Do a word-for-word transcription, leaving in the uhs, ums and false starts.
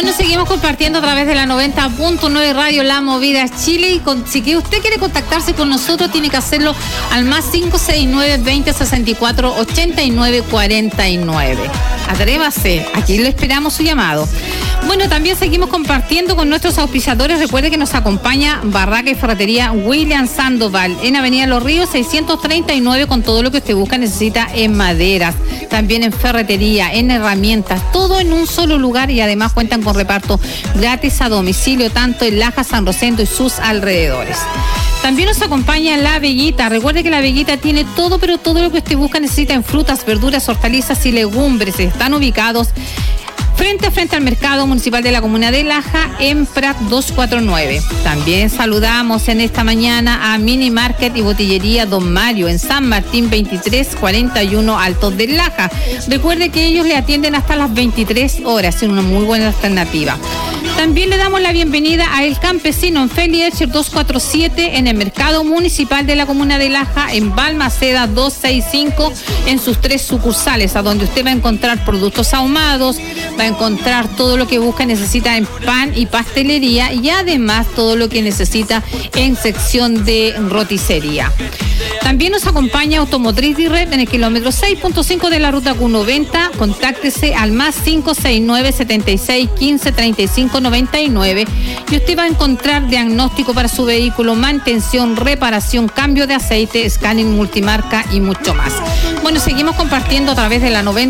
Bueno, seguimos compartiendo a través de la noventa punto nueve Radio La Movida Chile. Y con, si que usted quiere contactarse con nosotros, tiene que hacerlo al más cinco seis nueve, veinte, sesenta y cuatro, ochenta y nueve, cuarenta y nueve. Atrévase, aquí le esperamos su llamado. Bueno, también seguimos compartiendo con nuestros auspiciadores. Recuerde que nos acompaña Barraca y Ferretería William Sandoval en Avenida Los Ríos seiscientos treinta y nueve, con todo lo que usted busca, necesita en maderas, también en ferretería, en herramientas, todo en un solo lugar, y además cuentan con reparto gratis a domicilio, tanto en Laja, San Rosendo y sus alrededores. También nos acompaña La Veguita. Recuerde que La Veguita tiene todo, pero todo lo que usted busca, necesita en frutas, verduras, hortalizas y legumbres. Están ubicados frente a frente al Mercado Municipal de la Comuna de Laja, en Prat doscientos cuarenta y nueve. También saludamos en esta mañana a Mini Market y Botillería Don Mario en San Martín veintitrés cuarenta y uno, Altos de Laja. Recuerde que ellos le atienden hasta las veintitrés horas, en una muy buena alternativa. También le damos la bienvenida a El Campesino en Feli Elcher doscientos cuarenta y siete, en el Mercado Municipal de la Comuna de Laja, en Balmaceda doscientos sesenta y cinco, en sus tres sucursales, a donde usted va a encontrar productos ahumados, va a encontrar todo lo que busca y necesita en pan y pastelería, y además todo lo que necesita en sección de roticería. También nos acompaña Automotriz Direct en el kilómetro seis punto cinco de la ruta Q noventa. Contáctese al más cinco seis nueve, setenta y seis, quince, treinta y cinco, noventa y nueve y usted va a encontrar diagnóstico para su vehículo, mantención, reparación, cambio de aceite, scanning multimarca y mucho más. Bueno, seguimos compartiendo a través de la noventa